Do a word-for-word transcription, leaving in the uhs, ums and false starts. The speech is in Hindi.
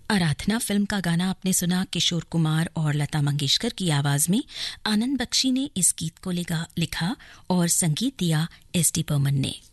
आराधना फिल्म का गाना आपने सुना किशोर कुमार और लता मंगेशकर की आवाज में। आनंद बख्शी ने इस गीत को लिखा और संगीत दिया एस डी बर्मन ने।